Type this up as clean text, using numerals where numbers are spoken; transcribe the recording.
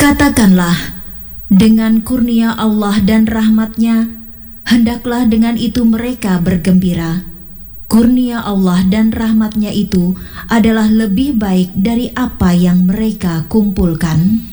Katakanlah, dengan kurnia Allah dan rahmat-Nya, hendaklah dengan itu mereka bergembira. Kurnia Allah dan rahmat-Nya itu adalah lebih baik dari apa yang mereka kumpulkan.